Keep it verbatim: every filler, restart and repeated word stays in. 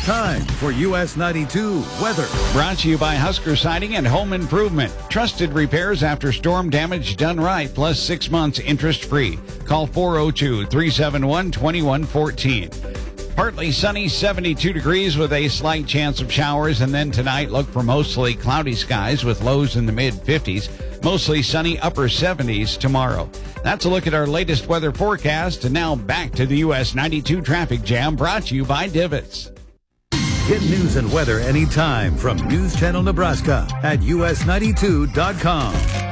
time for U S ninety-two weather. Brought to you by Husker Siding and Home Improvement. Trusted repairs after storm damage done right, plus six months interest-free. Call four oh two, three seven one, two one one four. Partly sunny, seventy-two degrees with a slight chance of showers. And then tonight, look for mostly cloudy skies with lows in the mid-fifties. Mostly sunny, upper seventies tomorrow. That's a look at our latest weather forecast. And now back to the U S ninety-two Traffic Jam, brought to you by Divots. Get news and weather anytime from News Channel Nebraska at U S ninety-two dot com.